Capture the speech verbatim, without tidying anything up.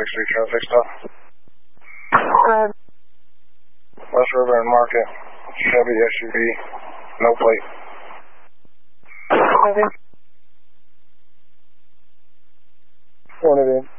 six three traffic stop. Uh, West River and Market, Chevy S U V, no plate. okay. One of them.